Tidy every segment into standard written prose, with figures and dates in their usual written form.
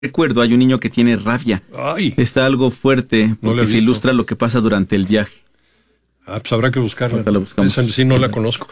recuerdo, hay un niño que tiene rabia. Ay. Está algo fuerte, porque se ilustra lo que pasa durante el viaje. Pues habrá que buscarla. La buscamos. Esa sí no la conozco.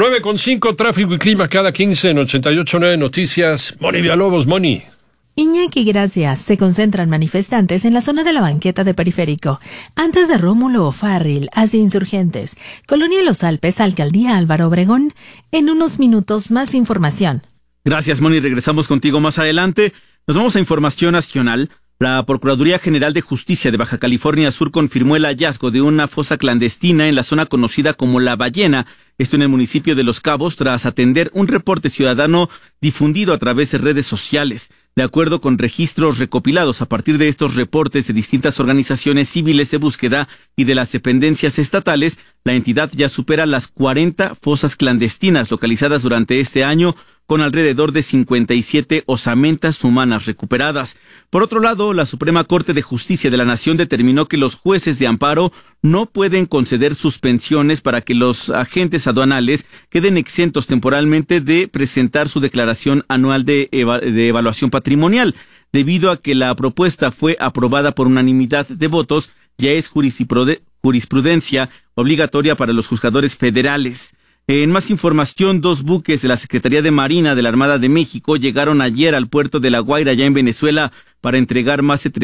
9:05, tráfico y clima cada 15 en 88.9 Noticias. Moni Villalobos, Moni. Iñaki, gracias. Se concentran manifestantes en la zona de la banqueta de Periférico, antes de Rómulo O'Farrill, hacia Insurgentes, Colonia Los Alpes, Alcaldía Álvaro Obregón. En unos minutos, más información. Gracias, Moni. Regresamos contigo más adelante. Nos vamos a información nacional. La Procuraduría General de Justicia de Baja California Sur confirmó el hallazgo de una fosa clandestina en la zona conocida como La Ballena, esto en el municipio de Los Cabos, tras atender un reporte ciudadano difundido a través de redes sociales. De acuerdo con registros recopilados a partir de estos reportes de distintas organizaciones civiles de búsqueda y de las dependencias estatales, la entidad ya supera las 40 fosas clandestinas localizadas durante este año, con alrededor de 57 osamentas humanas recuperadas. Por otro lado, la Suprema Corte de Justicia de la Nación determinó que los jueces de amparo no pueden conceder suspensiones para que los agentes aduanales queden exentos temporalmente de presentar su declaración anual de evaluación patrimonial. Debido a que la propuesta fue aprobada por unanimidad de votos, ya es jurisprudencia obligatoria para los juzgadores federales. En más información, 2 buques de la Secretaría de Marina de la Armada de México llegaron ayer al puerto de La Guaira, ya en Venezuela, para entregar más de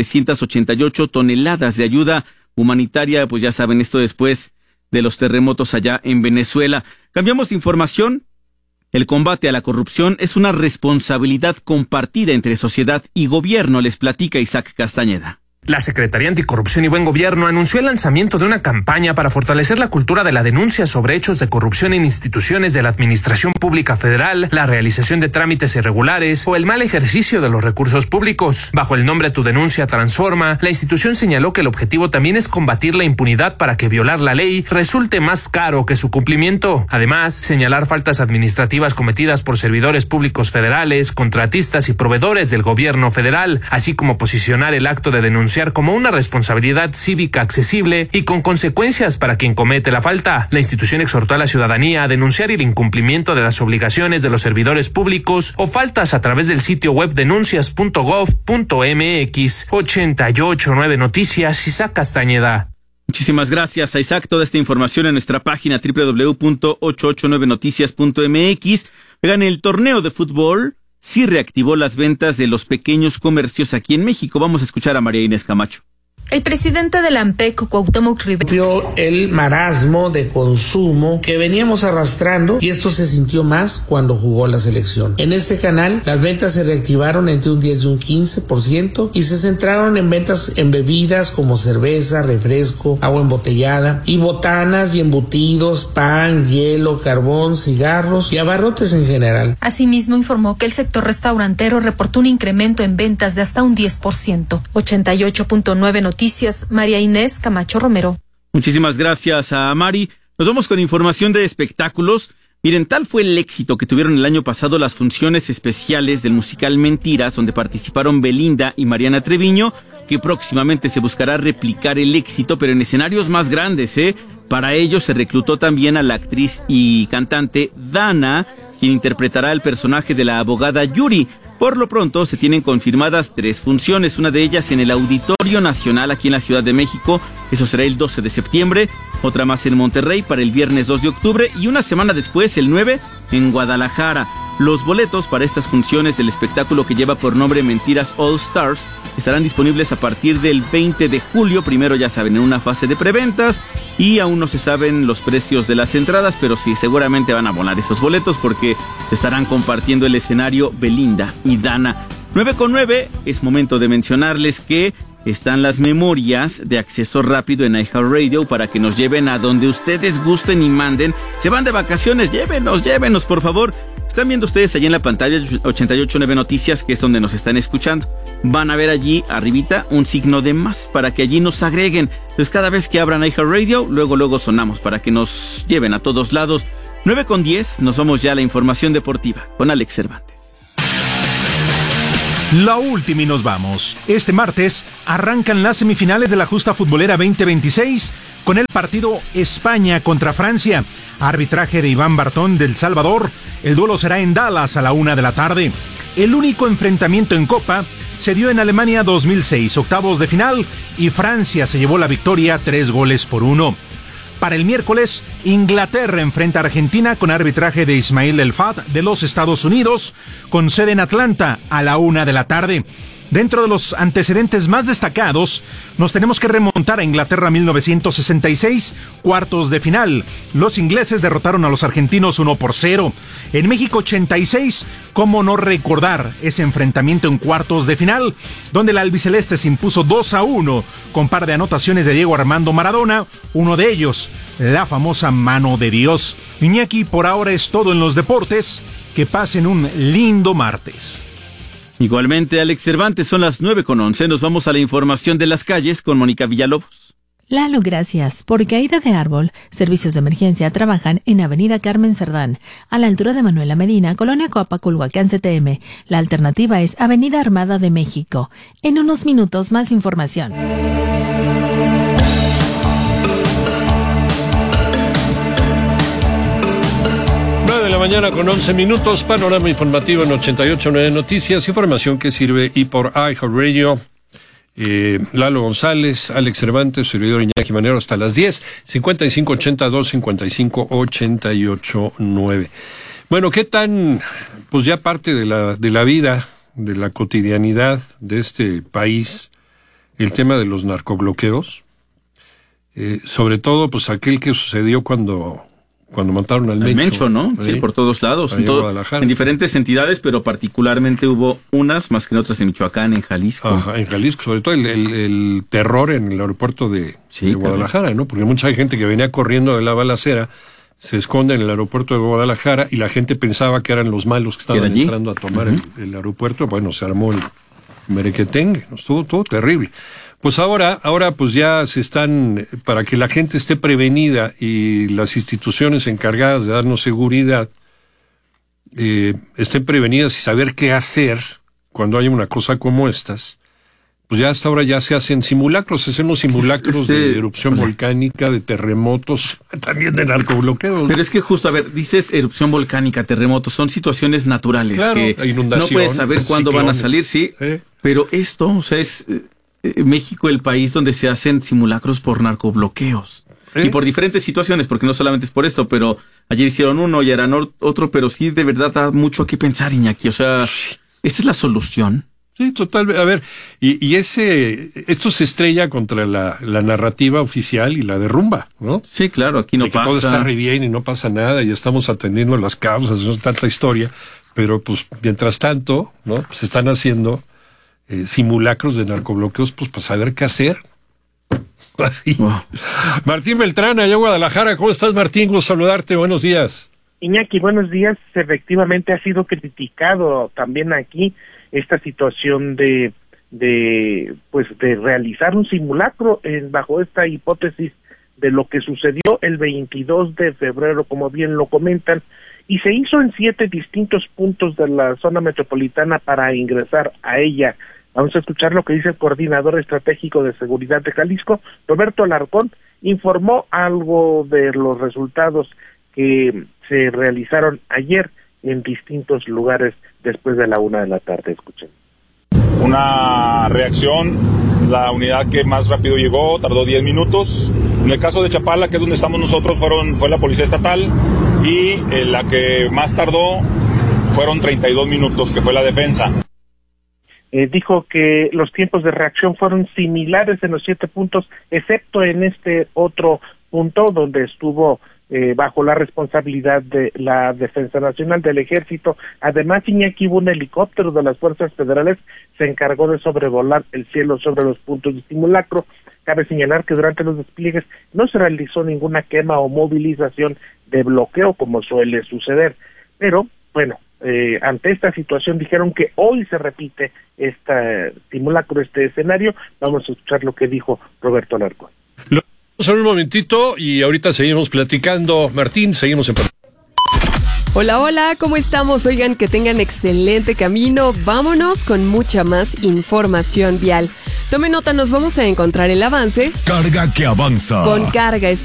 388 toneladas de ayuda humanitaria, pues ya saben, esto después de los terremotos allá en Venezuela. Cambiamos de información. El combate a la corrupción es una responsabilidad compartida entre sociedad y gobierno, les platica Isaac Castañeda. La Secretaría Anticorrupción y Buen Gobierno anunció el lanzamiento de una campaña para fortalecer la cultura de la denuncia sobre hechos de corrupción en instituciones de la Administración Pública Federal, la realización de trámites irregulares o el mal ejercicio de los recursos públicos. Bajo el nombre Tu Denuncia Transforma, la institución señaló que el objetivo también es combatir la impunidad para que violar la ley resulte más caro que su cumplimiento. Además, señalar faltas administrativas cometidas por servidores públicos federales, contratistas y proveedores del gobierno federal, así como posicionar el acto de denuncia como una responsabilidad cívica accesible y con consecuencias para quien comete la falta. La institución exhortó a la ciudadanía a denunciar el incumplimiento de las obligaciones de los servidores públicos o faltas a través del sitio web denuncias.gov.mx. 88.9 Noticias, Isaac Castañeda. Muchísimas gracias a Isaac. Toda esta información en nuestra página www.889noticias.mx. Oigan, el torneo de fútbol sí reactivó las ventas de los pequeños comercios aquí en México. Vamos a escuchar a María Inés Camacho. El presidente de la AMPEC, Cuauhtémoc Rivera, vio el marasmo de consumo que veníamos arrastrando y esto se sintió más cuando jugó la selección. En este canal, las ventas se reactivaron entre un 10 y un 15% y se centraron en ventas en bebidas como cerveza, refresco, agua embotellada y botanas y embutidos, pan, hielo, carbón, cigarros y abarrotes en general. Asimismo, informó que el sector restaurantero reportó un incremento en ventas de hasta un 10%. 88.9 Noticias, María Inés Camacho Romero. Muchísimas gracias a Mari. Nos vamos con información de espectáculos. Miren, tal fue el éxito que tuvieron el año pasado las funciones especiales del musical Mentiras, donde participaron Belinda y Mariana Treviño, que próximamente se buscará replicar el éxito, pero en escenarios más grandes, Para ello se reclutó también a la actriz y cantante Dana, quien interpretará el personaje de la abogada Yuri. Por lo pronto, se tienen confirmadas 3 funciones, una de ellas en el Auditorio Nacional aquí en la Ciudad de México, eso será el 12 de septiembre, otra más en Monterrey para el viernes 2 de octubre y una semana después, el 9, en Guadalajara. Los boletos para estas funciones del espectáculo que lleva por nombre Mentiras All Stars estarán disponibles a partir del 20 de julio, primero ya saben, en una fase de preventas y aún no se saben los precios de las entradas, pero sí, seguramente van a volar esos boletos porque estarán compartiendo el escenario Belinda y Dana. 9:09, es momento de mencionarles que están las memorias de acceso rápido en iHeartRadio para que nos lleven a donde ustedes gusten y manden. Se van de vacaciones, llévenos, por favor. Están viendo ustedes allí en la pantalla 88.9 Noticias, que es donde nos están escuchando. Van a ver allí arribita un signo de más para que allí nos agreguen. Entonces cada vez que abran iHeartRadio, luego sonamos para que nos lleven a todos lados. 9:10, nos vamos ya a la información deportiva con Alex Cervantes. La última y nos vamos. Este martes arrancan las semifinales de la Justa Futbolera 2026 con el partido España contra Francia. Arbitraje de Iván Bartón del Salvador. El duelo será en Dallas a la 1:00 p.m. El único enfrentamiento en Copa se dio en Alemania 2006, octavos de final, y Francia se llevó la victoria 3-1. Para el miércoles, Inglaterra enfrenta a Argentina con arbitraje de Ismail El Fad de los Estados Unidos, con sede en Atlanta a la 1 p.m. Dentro de los antecedentes más destacados, nos tenemos que remontar a Inglaterra 1966, cuartos de final. Los ingleses derrotaron a los argentinos 1-0. En México 86, cómo no recordar ese enfrentamiento en cuartos de final, donde el albiceleste se impuso 2-1 con par de anotaciones de Diego Armando Maradona, uno de ellos, la famosa mano de Dios. Iñaki, por ahora es todo en los deportes. Que pasen un lindo martes. Igualmente, Alex Cervantes, son las 9:11. Nos vamos a la información de las calles con Mónica Villalobos. Lalo, gracias. Por caída de árbol, servicios de emergencia trabajan en Avenida Carmen Cerdán, a la altura de Manuela Medina, Colonia Coapaculhuacán, CTM. La alternativa es Avenida Armada de México. En unos minutos, más información. 9:11 a.m, panorama informativo en 88.9 Noticias, información que sirve y por iHeartRadio. Lalo González, Alex Cervantes, servidor Iñaki Manero, hasta las 10, 5582-5588-9. Bueno, ¿qué tan, pues ya parte de la vida, de la cotidianidad de este país, el tema de los narcobloqueos? Sobre todo, pues aquel que sucedió cuando mataron al Mencho, ¿no? Sí, por todos lados, en diferentes entidades, pero particularmente hubo unas más que en otras en Michoacán, en Jalisco. Ajá, en Jalisco, sobre todo el terror en el aeropuerto de Guadalajara, ¿no? Porque mucha gente que venía corriendo de la balacera se esconde en el aeropuerto de Guadalajara y la gente pensaba que eran los malos que estaban entrando a tomar el aeropuerto. Bueno, se armó el merequetengue, ¿no? Estuvo todo terrible. Pues ahora pues ya se están, para que la gente esté prevenida y las instituciones encargadas de darnos seguridad estén prevenidas y saber qué hacer cuando haya una cosa como estas, pues ya hasta ahora ya se hacen simulacros, hacemos simulacros de erupción volcánica, de terremotos, también de narcobloqueos. Pero es que justo, a ver, dices erupción volcánica, terremotos, son situaciones naturales, claro, que no puedes saber cuándo van a salir, sí. Pero esto, o sea, es México el país donde se hacen simulacros por narcobloqueos. Y por diferentes situaciones, porque no solamente es por esto, pero ayer hicieron uno y harán otro, pero sí de verdad da mucho que pensar, Iñaki. O sea, ¿esta es la solución? Sí, total. A ver, esto se estrella contra la narrativa oficial y la derrumba, ¿no? Sí, claro, aquí no pasa. Todo está re bien y no pasa nada y estamos atendiendo las causas, no es tanta historia, pero pues mientras tanto, ¿no? Pues se están haciendo simulacros de narcobloqueos, pues para saber qué hacer. Así. Wow. Martín Beltrán, allá en Guadalajara. ¿Cómo estás, Martín? Gusto saludarte. Buenos días. Iñaki, buenos días. Efectivamente ha sido criticado también aquí esta situación de realizar un simulacro bajo esta hipótesis de lo que sucedió el 22 de febrero, como bien lo comentan, y se hizo en 7 distintos puntos de la zona metropolitana para ingresar a ella. Vamos a escuchar lo que dice el coordinador estratégico de seguridad de Jalisco, Roberto Alarcón. Informó algo de los resultados que se realizaron ayer en distintos lugares después de la 1 p.m. Escuchen. Una reacción, la unidad que más rápido llegó tardó 10 minutos. En el caso de Chapala, que es donde estamos nosotros, fue la Policía Estatal, y la que más tardó fueron 32 minutos, que fue la defensa. Dijo que los tiempos de reacción fueron similares en los 7 puntos, excepto en este otro punto donde estuvo bajo la responsabilidad de la Defensa Nacional, del Ejército. Además, Iñaki, hubo un helicóptero de las Fuerzas Federales, se encargó de sobrevolar el cielo sobre los puntos de simulacro. Cabe señalar que durante los despliegues no se realizó ninguna quema o movilización de bloqueo como suele suceder, pero bueno, ante esta situación dijeron que hoy se repite este simulacro, este escenario. Vamos a escuchar lo que dijo Roberto Alarcón. Vamos a un momentito y ahorita seguimos platicando. Martín, seguimos en... Hola, hola, ¿cómo estamos? Oigan, que tengan excelente camino. Vámonos con mucha más información vial. Tome nota, nos vamos a encontrar el avance. Carga que avanza. Con Carga